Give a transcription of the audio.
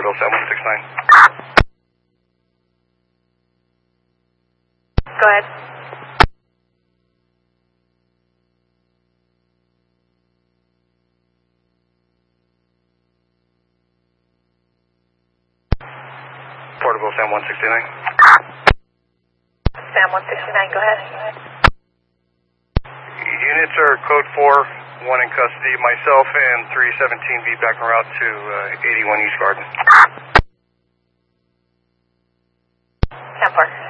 Porterville, Sam 169. Go ahead. Porterville, Sam 169. Sam 169, go ahead. Units are code 4, 1 in custody. Myself and 317B back en route to 81 East Garden. Sam 4.